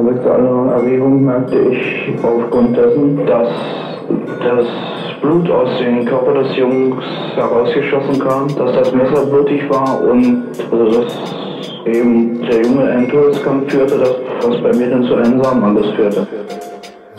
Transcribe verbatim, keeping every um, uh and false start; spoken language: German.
suizidale Erregung merkte ich aufgrund dessen, dass das Blut aus dem Körper des Jungs herausgeschossen kam, dass das Messer blutig war und also dass eben der Junge einen Todeskampf führte, das, was bei mir dann zu einem Samenerguss führte.